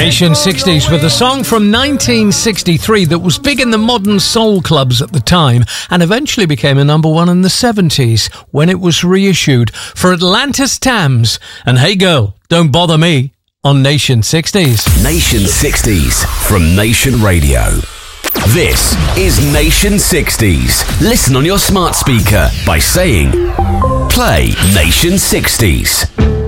Nation 60s with a song from 1963 that was big in the modern soul clubs at the time and eventually became a number one in the 70s when it was reissued for Atlantis Thames and Hey Girl, Don't Bother Me on Nation 60s. Nation 60s from Nation Radio. This is Nation 60s. Listen on your smart speaker by saying, play Nation 60s.